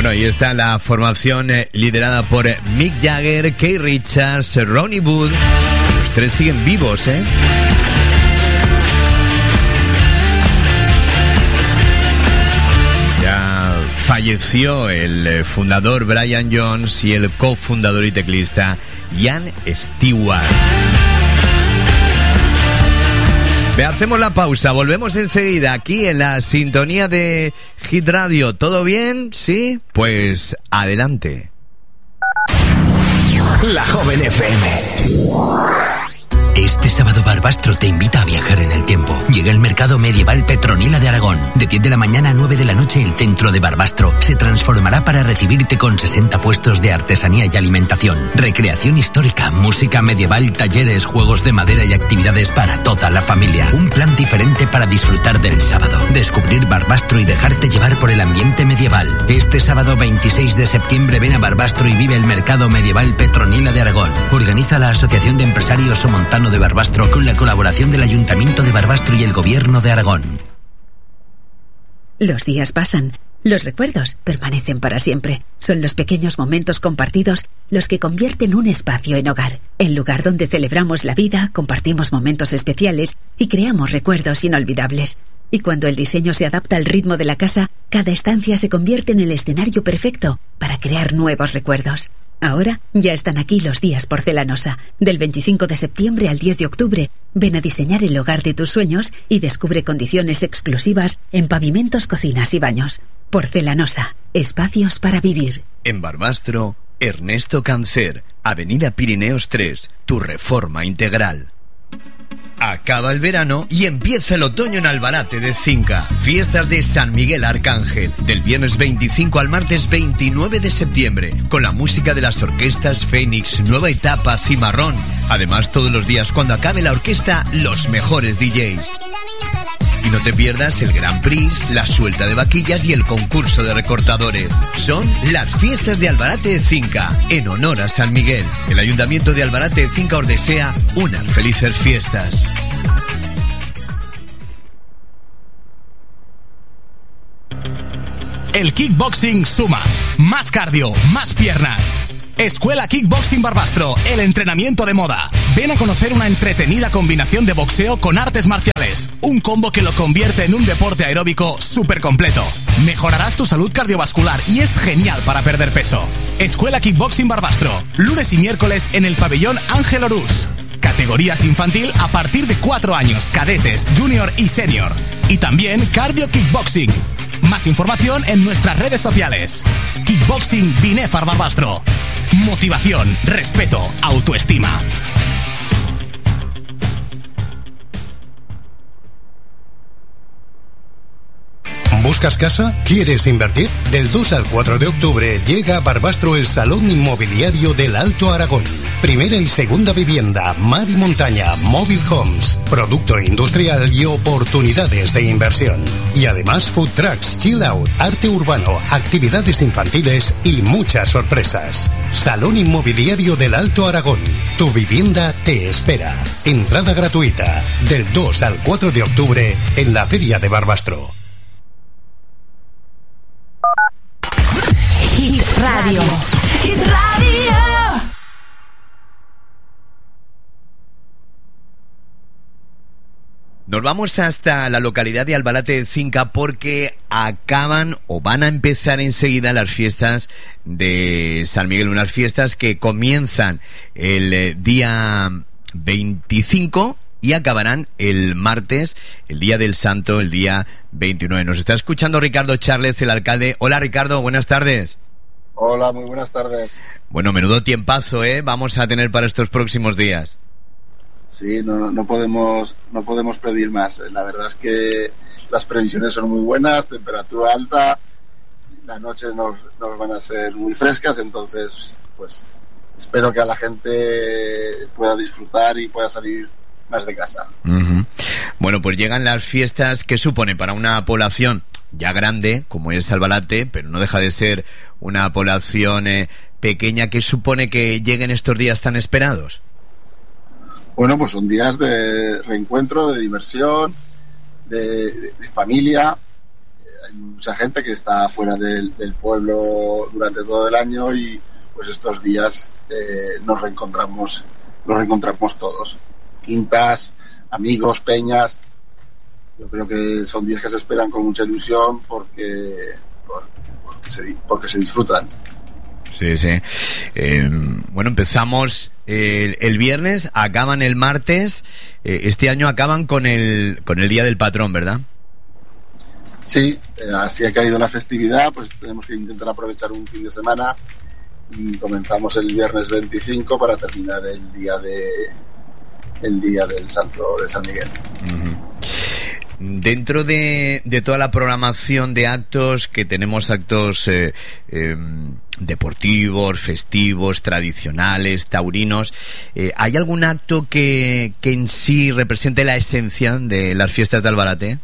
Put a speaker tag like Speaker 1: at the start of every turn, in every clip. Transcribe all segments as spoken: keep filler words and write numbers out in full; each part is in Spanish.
Speaker 1: Bueno, ahí está la formación eh, liderada por eh, Mick Jagger, Keith Richards, Ronnie Wood. Los tres siguen vivos, ¿eh? Ya falleció el eh, fundador Brian Jones y el cofundador y teclista Ian Stewart. Ve, hacemos la pausa, volvemos enseguida aquí en la sintonía de Hit Radio. ¿Todo bien? ¿Sí? Pues adelante.
Speaker 2: La Joven F M. Este sábado Barbastro te invita a viajar en el tiempo. Llega el mercado medieval Petronila de Aragón. De diez de la mañana a nueve de la noche el centro de Barbastro se transformará para recibirte con sesenta puestos de artesanía y alimentación. Recreación histórica, música medieval, talleres, juegos de madera y actividades para toda la familia. Un plan diferente para disfrutar del sábado. Descubrir Barbastro y dejarte llevar por el ambiente medieval. Este sábado veintiséis de septiembre ven a Barbastro y vive el mercado medieval Petronila de Aragón. Organiza la Asociación de Empresarios Somontano de Barbastro con la colaboración del Ayuntamiento de Barbastro y el Gobierno de Aragón.
Speaker 3: Los días pasan, los recuerdos permanecen para siempre. Son los pequeños momentos compartidos los que convierten un espacio en hogar, el lugar donde celebramos la vida, compartimos momentos especiales y creamos recuerdos inolvidables. Y cuando el diseño se adapta al ritmo de la casa, cada estancia se convierte en el escenario perfecto para crear nuevos recuerdos. Ahora ya están aquí los días Porcelanosa. Del veinticinco de septiembre al diez de octubre, ven a diseñar el hogar de tus sueños y descubre condiciones exclusivas en pavimentos, cocinas y baños. Porcelanosa, espacios para vivir.
Speaker 1: En Barbastro, Ernesto Cancer, Avenida Pirineos tres, tu reforma integral. Acaba el verano y empieza el otoño en Albarate de Cinca. Fiestas de San Miguel Arcángel, del viernes veinticinco al martes veintinueve de septiembre, con la música de las orquestas Fénix, Nueva Etapa, Cimarrón. Además, todos los días cuando acabe la orquesta, los mejores D Js. Y no te pierdas el Grand Prix, la suelta de vaquillas y el concurso de recortadores. Son las fiestas de Albarate de Cinca, en honor a San Miguel. El Ayuntamiento de Albarate de Cinca os desea unas felices fiestas.
Speaker 4: El kickboxing suma. Más cardio, más piernas. Escuela Kickboxing Barbastro, el entrenamiento de moda. Ven a conocer una entretenida combinación de boxeo con artes marciales. Un combo que lo convierte en un deporte aeróbico súper completo. Mejorarás tu salud cardiovascular y es genial para perder peso. Escuela Kickboxing Barbastro, lunes y miércoles en el pabellón Ángel Orús. Categorías infantil a partir de cuatro años, cadetes, junior y senior. Y también cardio kickboxing. Más información en nuestras redes sociales. Kickboxing Binefar Barbastro. Motivación, respeto, autoestima.
Speaker 5: ¿Buscas casa? ¿Quieres invertir? Del dos al cuatro de octubre llega a Barbastro el Salón Inmobiliario del Alto Aragón. Primera y segunda vivienda, mar y montaña, Móvil Homes, producto industrial y oportunidades de inversión. Y además food trucks, chill out, arte urbano, actividades infantiles y muchas sorpresas. Salón Inmobiliario del Alto Aragón. Tu vivienda te espera. Entrada gratuita. Del dos al cuatro de octubre en la Feria de Barbastro.
Speaker 6: Hit Radio. Hit Radio.
Speaker 1: Nos vamos hasta la localidad de Albarate de Cinca porque acaban o van a empezar enseguida las fiestas de San Miguel, unas fiestas que comienzan el día veinticinco y acabarán el martes, el día del Santo, el día veintinueve. Nos está escuchando Ricardo Charles, el alcalde. Hola Ricardo, buenas tardes.
Speaker 7: Hola, muy buenas tardes.
Speaker 1: Bueno, menudo tiempazo, ¿eh? Vamos a tener para estos próximos días.
Speaker 7: Sí, no, no podemos no podemos pedir más. La verdad es que las previsiones son muy buenas, temperatura alta, las noches nos, nos van a ser muy frescas, entonces pues espero que a la gente pueda disfrutar y pueda salir más de casa.
Speaker 1: Uh-huh. Bueno, pues llegan las fiestas. ¿Qué supone para una población ya grande como es Albarate, pero no deja de ser una población eh, pequeña? ¿Qué supone que lleguen estos días tan esperados?
Speaker 7: Bueno, pues son días de reencuentro, de diversión, de, de, de familia. Hay mucha gente que está fuera del, del pueblo durante todo el año y pues estos días eh, nos reencontramos, nos reencontramos todos. Quintas, amigos, peñas. Yo creo que son días que se esperan con mucha ilusión porque, porque, porque, se, porque se disfrutan.
Speaker 1: Sí, sí. Eh, bueno, empezamos el, el viernes, acaban el martes. Eh, este año acaban con el con el Día del Patrón, ¿verdad?
Speaker 7: Sí, eh, así ha caído la festividad, pues tenemos que intentar aprovechar un fin de semana y comenzamos el viernes veinticinco para terminar el día de el día del Santo de San Miguel.
Speaker 1: Uh-huh. Dentro de, de toda la programación de actos, que tenemos actos eh, eh, deportivos, festivos, tradicionales, taurinos, eh, ¿hay algún acto que, que en sí represente la esencia de las fiestas de Albarate?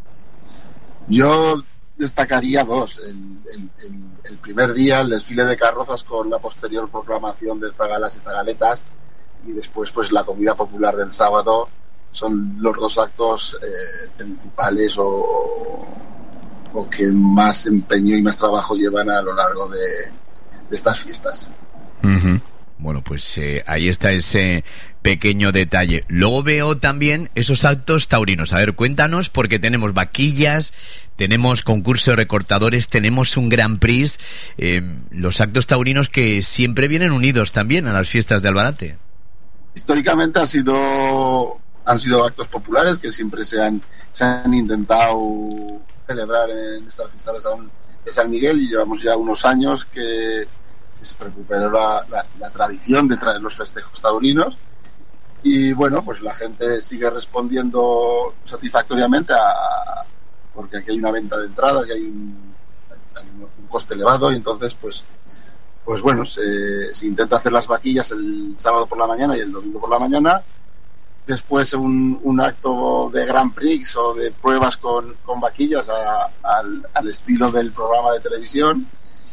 Speaker 7: Yo destacaría dos. El, el, el, el primer día, el desfile de carrozas con la posterior proclamación de zagalas y zagaletas, y después pues la comida popular del sábado. Son los dos actos eh, principales o, o que más empeño y más trabajo llevan a lo largo de, de estas fiestas.
Speaker 1: Uh-huh. Bueno, pues eh, ahí está ese pequeño detalle. Luego veo también esos actos taurinos. A ver, cuéntanos, porque tenemos vaquillas, tenemos concurso de recortadores, tenemos un Grand Prix, eh, los actos taurinos que siempre vienen unidos también a las fiestas de Albarate.
Speaker 7: Históricamente ha sido... han sido actos populares que siempre se han, se han intentado celebrar en esta fiesta de San, de San Miguel, y llevamos ya unos años que, que se recuperó la, la, la tradición de traer los festejos taurinos, y bueno, pues la gente sigue respondiendo satisfactoriamente a, porque aquí hay una venta de entradas y hay un, hay un coste elevado, y entonces pues pues bueno, se, se intenta hacer las vaquillas el sábado por la mañana y el domingo por la mañana. Después un, un acto de Grand Prix o de pruebas con, con vaquillas a, al, al estilo del programa de televisión,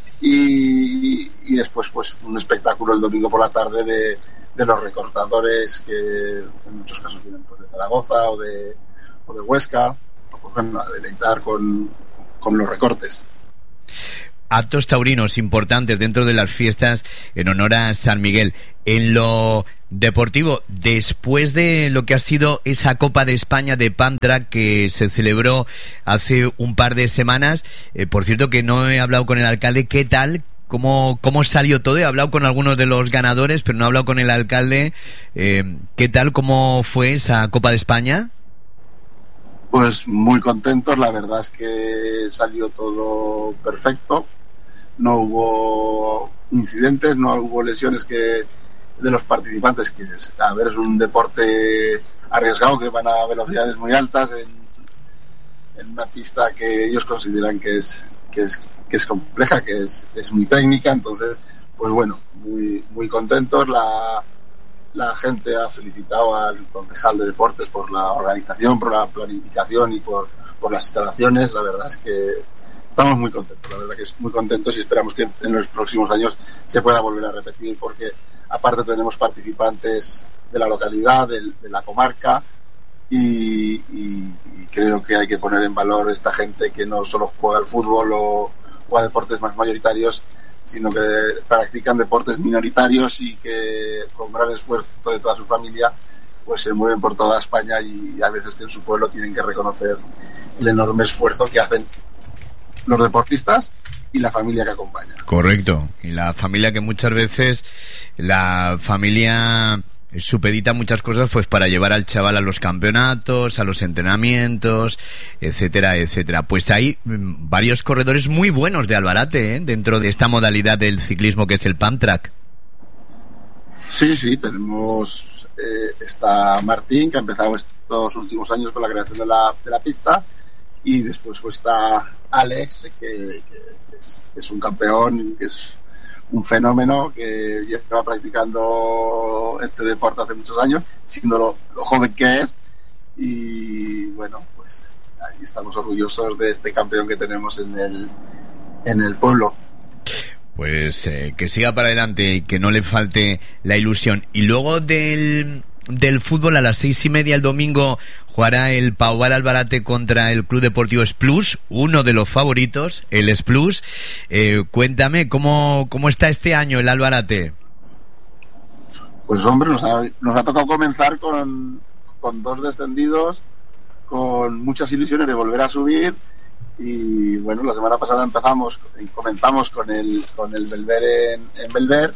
Speaker 7: y, y después pues un espectáculo el domingo por la tarde de, de los recortadores, que en muchos casos vienen pues de Zaragoza o de, o de Huesca, o pues, bueno, a deleitar con, con los recortes.
Speaker 1: Actos taurinos importantes dentro de las fiestas en honor a San Miguel. En lo deportivo, después de lo que ha sido esa Copa de España de Pantrack que se celebró hace un par de semanas, eh, por cierto que no he hablado con el alcalde, ¿qué tal? ¿Cómo, cómo salió todo? He hablado con algunos de los ganadores, pero no he hablado con el alcalde. Eh, ¿Qué tal? ¿Cómo fue esa Copa de España?
Speaker 7: Pues muy contentos, la verdad es que salió todo perfecto. No hubo incidentes, no hubo lesiones que de los participantes, que a ver, es un deporte arriesgado, que van a velocidades muy altas en, en una pista que ellos consideran que es que es que es compleja, que es, es muy técnica. Entonces pues bueno, muy muy contentos. La la gente ha felicitado al concejal de deportes por la organización, por la planificación y por, por las instalaciones. La verdad es que estamos muy contentos, la verdad que es muy contentos, y esperamos que en los próximos años se pueda volver a repetir, porque aparte tenemos participantes de la localidad, de, de la comarca, y, y, y creo que hay que poner en valor esta gente que no solo juega al fútbol o, o a deportes más mayoritarios, sino que practican deportes minoritarios y que con gran esfuerzo de toda su familia pues se mueven por toda España, y a veces que en su pueblo tienen que reconocer el enorme esfuerzo que hacen los deportistas y la familia que acompaña.
Speaker 1: Correcto, y la familia, que muchas veces la familia supedita muchas cosas pues para llevar al chaval a los campeonatos, a los entrenamientos, etcétera, etcétera. Pues hay mm, varios corredores muy buenos de Albarate, ¿eh? Dentro de esta modalidad del ciclismo que es el Pantrack.
Speaker 7: Sí, sí, tenemos eh, está Martín, que ha empezado estos últimos años con la creación de la, de la pista, y después pues está Alex, que, que es, es un campeón, que es un fenómeno, que lleva practicando este deporte hace muchos años, siendo lo, lo joven que es, y bueno, pues ahí estamos orgullosos de este campeón que tenemos en el en el pueblo.
Speaker 1: Pues eh, que siga para adelante y que no le falte la ilusión. Y luego del del fútbol, a las seis y media el domingo jugará el Paubar Albalate contra el Club Deportivo Esplús, uno de los favoritos, el Esplús. Eh, cuéntame, ¿cómo, ¿cómo está este año el Albalate?
Speaker 7: Pues hombre, nos ha, nos ha tocado comenzar con, con dos descendidos, con muchas ilusiones de volver a subir. Y bueno, la semana pasada empezamos, comenzamos con el con el Belver en, en Belver,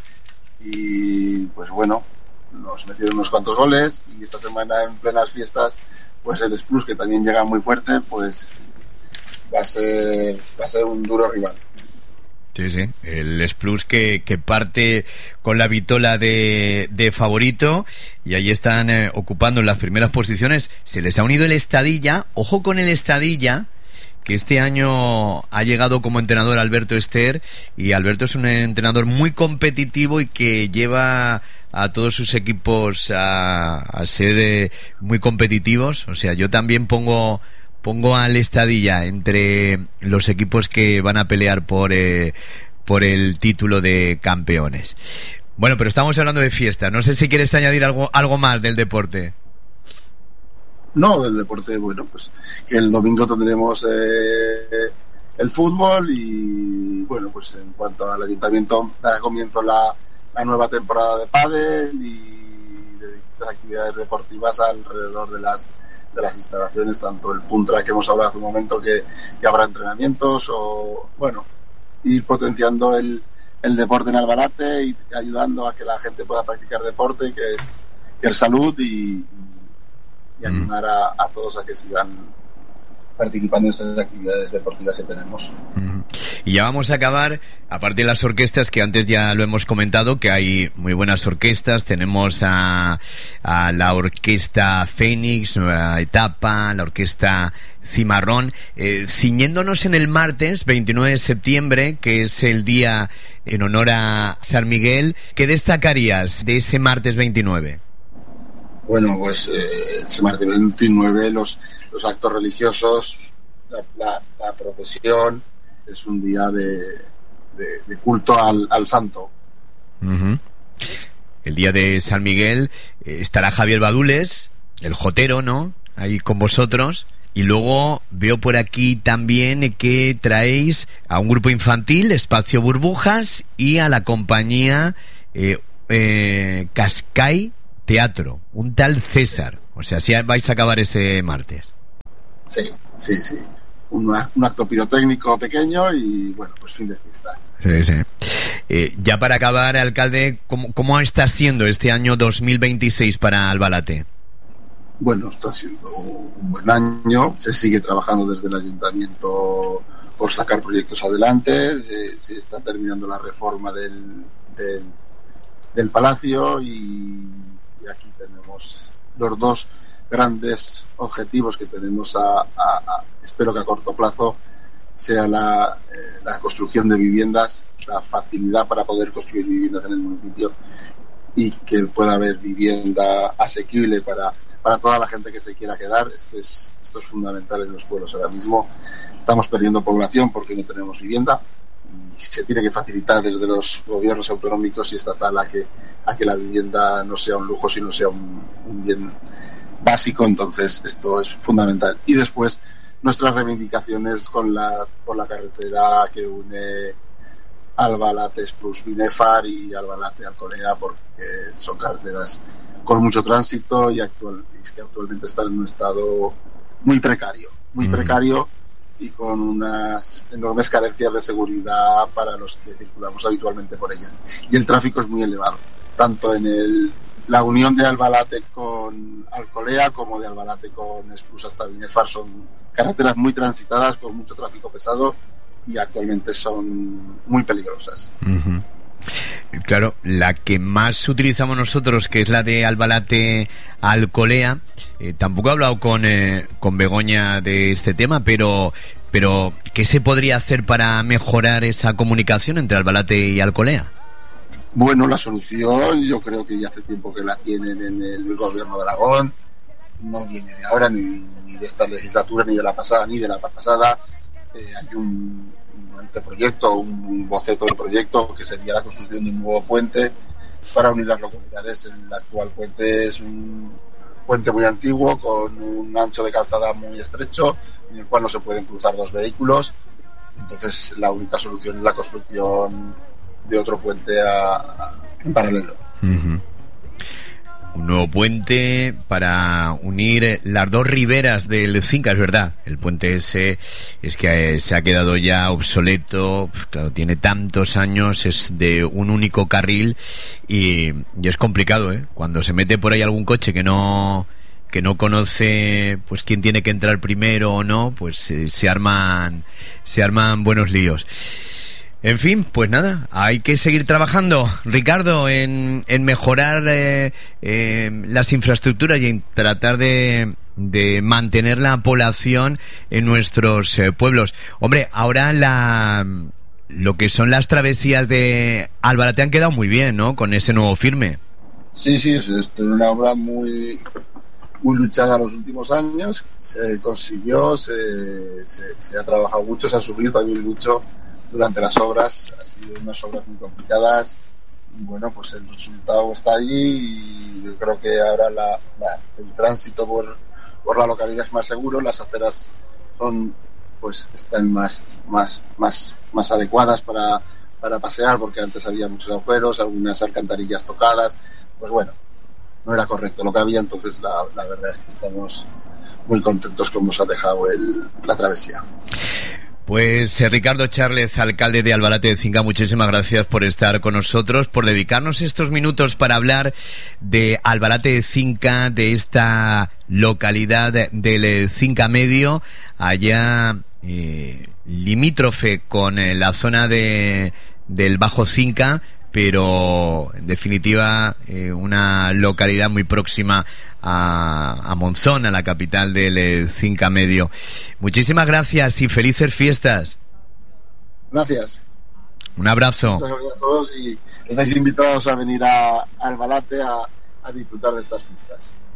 Speaker 7: y pues bueno, nos metieron unos cuantos goles, y esta semana en plenas fiestas, pues el Esplús, que también llega muy fuerte, pues va a ser va a ser un duro rival.
Speaker 1: Sí, sí, el Esplús que, que parte con la vitola de, de favorito, y ahí están eh, ocupando las primeras posiciones. Se les ha unido el Estadilla, ojo con el Estadilla, que este año ha llegado como entrenador Alberto Ester, y Alberto es un entrenador muy competitivo y que lleva a todos sus equipos a, a ser eh, muy competitivos. O sea, yo también pongo pongo al Estadilla entre los equipos que van a pelear por eh, por el título de campeones. Bueno, pero estamos hablando de fiesta. No sé si quieres añadir algo algo más del deporte.
Speaker 7: No, del deporte, bueno, pues que el domingo tendremos eh, el fútbol, y bueno, pues en cuanto al ayuntamiento, dará comienzo la, la nueva temporada de pádel y de distintas actividades deportivas alrededor de las de las instalaciones, tanto el Puntra, que hemos hablado hace un momento, que, que habrá entrenamientos, o bueno, ir potenciando el, el deporte en Albalate y ayudando a que la gente pueda practicar deporte, que es, que es salud, y y animar a, a todos a que sigan participando en estas actividades deportivas que tenemos.
Speaker 1: Y ya vamos a acabar, aparte de las orquestas, que antes ya lo hemos comentado, que hay muy buenas orquestas. Tenemos a, a la Orquesta Fénix, Nueva Etapa, la Orquesta Cimarrón, eh, ciñéndonos en el martes veintinueve de septiembre, que es el día en honor a San Miguel. ¿Qué destacarías de ese martes veintinueve?
Speaker 7: Bueno, pues eh, ese martes veintinueve, los, los actos religiosos, la, la, la procesión, es un día de, de, de culto al, al santo.
Speaker 1: Uh-huh. El día de San Miguel eh, estará Javier Badules, el jotero, ¿no? Ahí con vosotros. Y luego veo por aquí también que traéis a un grupo infantil, Espacio Burbujas, y a la compañía eh, eh, Cascay Teatro, un tal César. O sea, si vais a acabar ese martes.
Speaker 7: Sí, sí, sí. Un, un acto pirotécnico pequeño y, bueno, pues fin de fiestas.
Speaker 1: Sí, sí. Eh, ya para acabar, alcalde, ¿cómo, ¿cómo está siendo este año dos mil veintiséis para Albalate?
Speaker 7: Bueno, está siendo un buen año. Se sigue trabajando desde el ayuntamiento por sacar proyectos adelante. Se, se está terminando la reforma del, del, del palacio, y y aquí tenemos los dos grandes objetivos que tenemos a, a, a espero que a corto plazo sea la, eh, la construcción de viviendas, la facilidad para poder construir viviendas en el municipio, y que pueda haber vivienda asequible para, para toda la gente que se quiera quedar. Esto es, esto es fundamental en los pueblos. Ahora mismo estamos perdiendo población porque no tenemos vivienda, y se tiene que facilitar desde los gobiernos autonómicos y estatal a que a que la vivienda no sea un lujo, sino sea un, un bien básico. Entonces esto es fundamental. Y después nuestras reivindicaciones con la con la carretera que une Albalate plus Binefar y Albalate Alcolea, porque son carreteras con mucho tránsito y actual y que actualmente están en un estado muy precario, muy mm. precario y con unas enormes carencias de seguridad para los que circulamos habitualmente por ella. Y el tráfico es muy elevado, tanto en el, la unión de Albalate con Alcolea como de Albalate con Esplús hasta Binefar. Son carreteras muy transitadas, con mucho tráfico pesado, y actualmente son muy peligrosas.
Speaker 1: Uh-huh. Claro, la que más utilizamos nosotros, que es la de Albalate a Alcolea, eh, tampoco he hablado con, eh, con Begoña de este tema, pero, pero ¿qué se podría hacer para mejorar esa comunicación entre Albalate y Alcolea?
Speaker 7: Bueno, la solución yo creo que ya hace tiempo que la tienen en el gobierno de Aragón. No viene de ahora, ni, ni de esta legislatura, ni de la pasada, ni de la pasada. Eh, hay un, un anteproyecto, un boceto de proyecto que sería la construcción de un nuevo puente para unir las localidades. El actual puente es un, puente muy antiguo con un ancho de calzada muy estrecho en el cual no se pueden cruzar dos vehículos. Entonces la única solución es la construcción de otro puente a, a, en paralelo.
Speaker 1: Uh-huh. Un nuevo puente para unir las dos riberas del Cinca, es verdad. El puente ese es que se ha quedado ya obsoleto, pues claro, tiene tantos años, es de un único carril y, y es complicado, ¿eh? Cuando se mete por ahí algún coche que no que no conoce, pues quién tiene que entrar primero o no, pues eh, se arman se arman buenos líos. En fin, pues nada, hay que seguir trabajando, Ricardo, en, en mejorar eh, eh, las infraestructuras y en tratar de, de mantener la población en nuestros eh, pueblos. Hombre, ahora la lo que son las travesías de Albarate han quedado muy bien, ¿no? Con ese nuevo firme.
Speaker 7: Sí, sí, es, es una obra muy muy luchada los últimos años, se consiguió, se, se, se ha trabajado mucho, se ha sufrido también mucho durante las obras, ha sido unas obras muy complicadas y bueno, pues el resultado está allí y yo creo que ahora la, la, el tránsito por, por la localidad es más seguro, las aceras son pues están más más más más adecuadas para, para pasear, porque antes había muchos agujeros, algunas alcantarillas tocadas, pues bueno, no era correcto lo que había, entonces la, la verdad es que estamos muy contentos como se ha dejado el, la travesía.
Speaker 1: Pues eh, Ricardo Charles, alcalde de Albarate de Cinca, muchísimas gracias por estar con nosotros, por dedicarnos estos minutos para hablar de Albarate de Cinca, de esta localidad del Cinca Medio, allá eh, limítrofe con eh, la zona de del Bajo Cinca, pero en definitiva eh, una localidad muy próxima a, a Monzón, a la capital del eh, Cinca Medio. Muchísimas gracias y felices fiestas.
Speaker 7: Gracias.
Speaker 1: Un abrazo.
Speaker 7: Muchas gracias a todos y estáis invitados a venir a, a Albarate a, a disfrutar de estas fiestas.